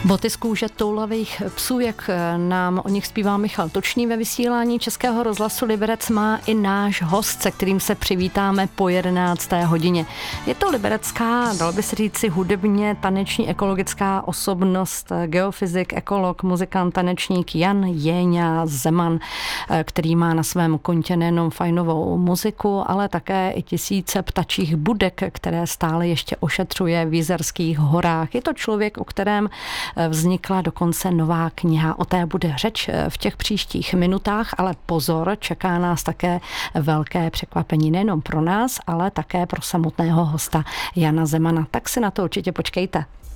Boty z kůže toulavých psů, jak nám o nich zpívá Michal Točný ve vysílání Českého rozhlasu Liberec, má i náš host, se kterým se přivítáme po 11. hodině. Je to liberecká, dalo by se říci, hudebně taneční ekologická osobnost, geofyzik, ekolog, muzikant, tanečník Jan Jéňa Zeman, který má na svém kontě nejenom fajnovou muziku, ale také i tisíce ptačích budek, které stále ještě ošetřuje v Jizerských horách. Je to člověk, o kterém vznikla dokonce nová kniha. O té bude řeč v těch příštích minutách, ale pozor, čeká nás také velké překvapení nejenom pro nás, ale také pro samotného hosta Jana Zemana. Tak si na to určitě počkejte.